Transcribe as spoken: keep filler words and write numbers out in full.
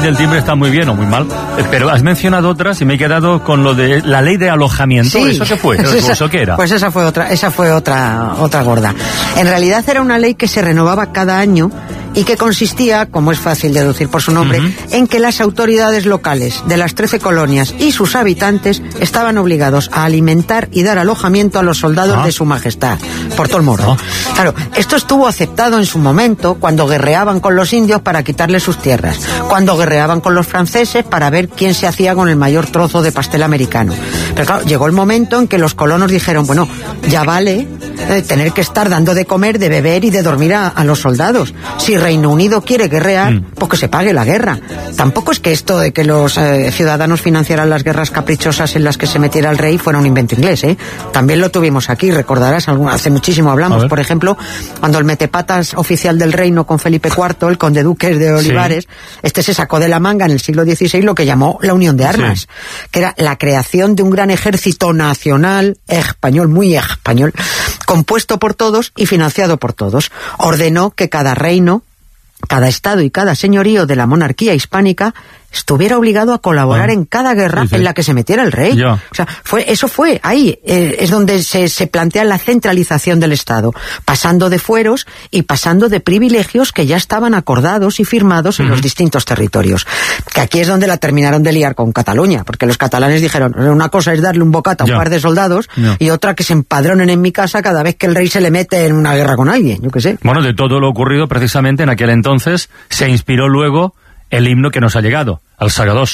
del timbre está muy bien o muy mal, pero has mencionado otras y me he quedado con lo de la ley de alojamiento. Sí. ¿Eso qué fue? Pues esa, ¿Eso qué era? Pues esa fue otra, esa fue otra, otra gorda. En realidad era una ley que se renovaba cada año y que consistía, como es fácil deducir por su nombre, uh-huh. en que las autoridades locales de las trece colonias y sus habitantes estaban obligados a alimentar y dar alojamiento a los soldados uh-huh. de su majestad, por todo el morro. Uh-huh. Claro, esto estuvo aceptado en su momento cuando guerreaban con los indios para quitarles sus tierras, cuando guerreaban con los franceses para ver quién se hacía con el mayor trozo de pastel americano. Pero claro, llegó el momento en que los colonos dijeron, bueno, ya vale eh, tener que estar dando de comer, de beber y de dormir a, a los soldados. Si Reino Unido quiere guerrear, mm. pues que se pague la guerra. Tampoco es que esto de que los eh, ciudadanos financiaran las guerras caprichosas en las que se metiera el rey fuera un invento inglés, ¿eh? También lo tuvimos aquí, recordarás, algún, hace muchísimo hablamos, por ejemplo, cuando el metepatas oficial del reino con Felipe cuarto, el conde duque de Olivares, sí. este se sacó de la manga en el siglo dieciséis lo que llamó la Unión de Armas, sí. que era la creación de un gran ejército nacional, español, muy español, compuesto por todos y financiado por todos. Ordenó que cada reino, cada estado y cada señorío de la monarquía hispánica estuviera obligado a colaborar ah, en cada guerra sí, sí. en la que se metiera el rey. Ya. O sea, fue, eso fue ahí, eh, es donde se, se plantea la centralización del Estado, pasando de fueros y pasando de privilegios que ya estaban acordados y firmados en uh-huh. los distintos territorios. Que aquí es donde la terminaron de liar con Cataluña, porque los catalanes dijeron, una cosa es darle un bocata a un ya. par de soldados ya. y otra que se empadronen en mi casa cada vez que el rey se le mete en una guerra con alguien, yo qué sé. Bueno, de todo lo ocurrido precisamente en aquel entonces se inspiró luego el himno que nos ha llegado, el Segadors.